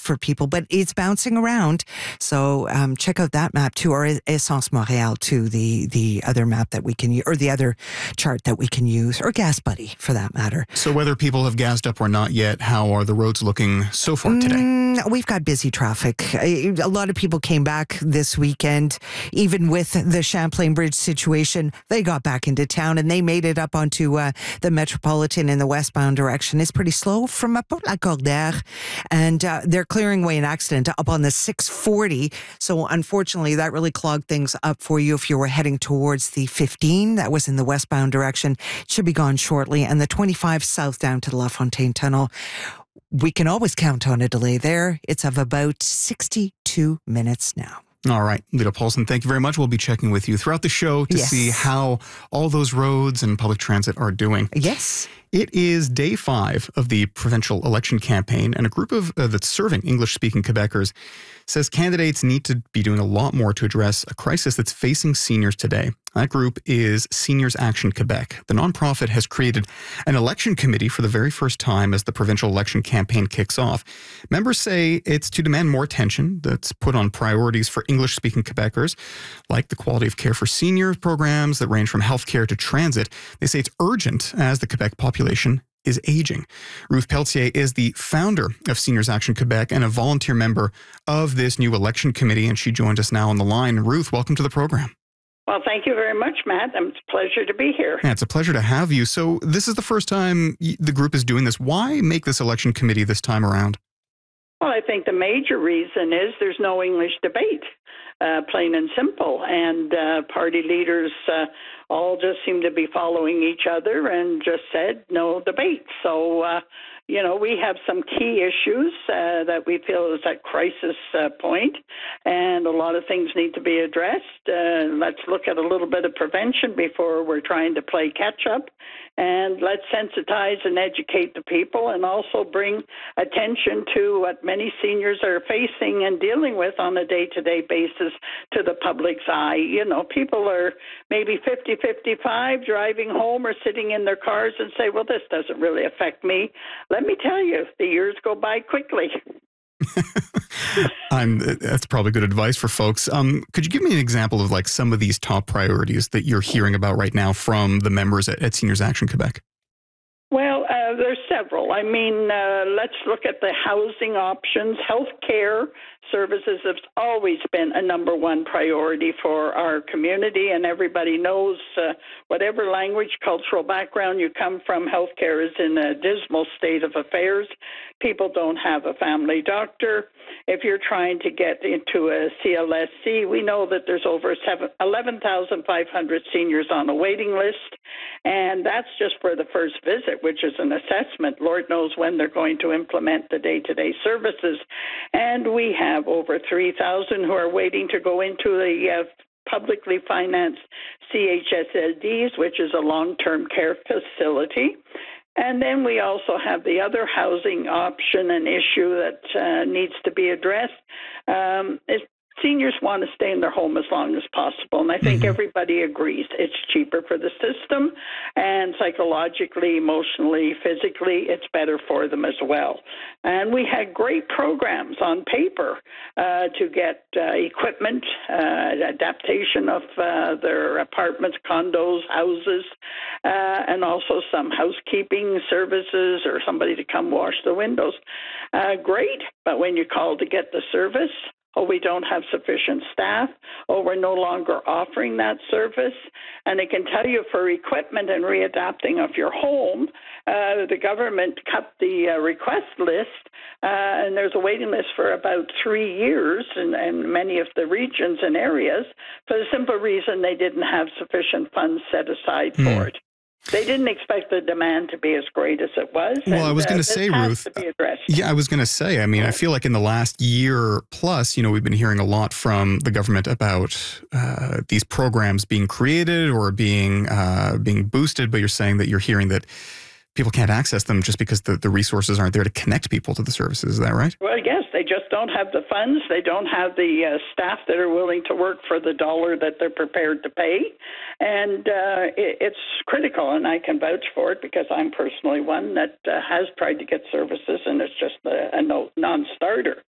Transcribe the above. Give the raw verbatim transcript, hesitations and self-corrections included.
for people, but it's bouncing around. So um, check out that map too, or Essence Montréal too, the, the other map that we can use, or the other chart that we can use, or Gas Buddy for that matter. So whether people have gassed up or not yet, how are the roads looking so far today? Mm, we've got busy traffic. A lot of people came back this weekend, even with the Champlain Bridge situation. They got back into town and they made it up onto uh, the Metropolitan in the westbound direction. It's pretty slow from up La Cordaire, and uh, they're clearing away an accident up on the six forty. So unfortunately, that really clogged things up for you if you were heading towards the fifteen. That was in the westbound direction. It should be gone shortly. And the twenty-five south down to the La Fontaine Tunnel. We can always count on a delay there. It's of about sixty-two minutes now. All right, Lita Paulson, thank you very much. We'll be checking with you throughout the show to yes. see how all those roads and public transit are doing. Yes. It is day five of the provincial election campaign, and a group of uh, that's serving English-speaking Quebecers says candidates need to be doing a lot more to address a crisis that's facing seniors today. That group is Seniors Action Quebec. The nonprofit has created an election committee for the very first time as the provincial election campaign kicks off. Members say it's to demand more attention that's put on priorities for English-speaking Quebecers, like the quality of care for senior programs that range from healthcare to transit. They say it's urgent as the Quebec population is aging. Ruth Pelletier is the founder of Seniors Action Quebec and a volunteer member of this new election committee, and she joins us now on the line. Ruth, welcome to the program. Well, thank you very much, Matt. It's a pleasure to be here. Yeah, it's a pleasure to have you. So this is the first time the group is doing this. Why make this election committee this time around? Well, I think the major reason is there's no English debate, uh, plain and simple. And uh, party leaders uh, all just seem to be following each other and just said no debate. So, uh, you know, we have some key issues uh, that we feel is at crisis uh, point, and a lot of things need to be addressed. Uh, let's look at a little bit of prevention before we're trying to play catch up, and let's sensitize and educate the people, and also bring attention to what many seniors are facing and dealing with on a day-to-day basis to the public's eye. You know, people are maybe fifty, fifty-five, driving home or sitting in their cars and say, well, this doesn't really affect me. Let me tell you, the years go by quickly. I'm, that's probably good advice for folks. Um, could you give me an example of like some of these top priorities that you're hearing about right now from the members at, at Seniors Action Quebec? Well, uh, there's several. I mean, uh, let's look at the housing options. Healthcare services have always been a number one priority for our community, and everybody knows uh, whatever language, cultural background you come from, healthcare is in a dismal state of affairs. People don't have a family doctor. If you're trying to get into a C L S C, we know that there's over eleven thousand five hundred seniors on a waiting list, and that's just for the first visit, which is an assessment. Lord knows when they're going to implement the day-to-day services. And we have over three thousand who are waiting to go into the uh, publicly financed C H S L Ds, which is a long-term care facility. And then we also have the other housing option and issue that uh, needs to be addressed. Um, is Seniors want to stay in their home as long as possible, and I think mm-hmm. everybody agrees it's cheaper for the system, and psychologically, emotionally, physically, it's better for them as well. And we had great programs on paper uh, to get uh, equipment, uh, adaptation of uh, their apartments, condos, houses, uh, and also some housekeeping services or somebody to come wash the windows. Uh, great, but when you call to get the service, oh, we don't have sufficient staff, oh, we're no longer offering that service. And I can tell you for equipment and readapting of your home, uh, the government cut the uh, request list, uh, and there's a waiting list for about three years in, in many of the regions and areas for the simple reason they didn't have sufficient funds set aside mm. for it. They didn't expect the demand to be as great as it was. Well, and, I was going uh, to say, Ruth. To yeah, I was going to say, I mean, I feel like in the last year plus, you know, we've been hearing a lot from the government about uh, these programs being created or being uh, being boosted, but you're saying that you're hearing that people can't access them just because the, the resources aren't there to connect people to the services. Is that right? Well, yes, they just don't have the funds. They don't have the uh, staff that are willing to work for the dollar that they're prepared to pay. And uh, it, it's critical, and I can vouch for it because I'm personally one that uh, has tried to get services, and it's just a, a no, non-starter.